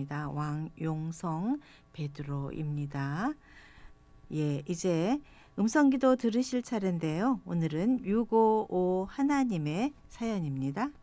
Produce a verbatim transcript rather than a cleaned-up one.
반갑습니다. 왕용성 베드로입니다. 예, 이제 음성기도 들으실 차례인데요. 오늘은 육오오 하나님의 사연입니다.